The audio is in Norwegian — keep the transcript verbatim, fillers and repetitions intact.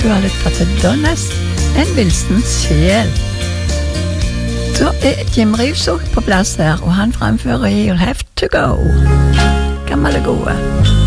du har lyttet til Donnes, en vilsen sjel. Så er Jim Reeves også på plass her, og han fremfører You'll Have To Go. Gammel og gode.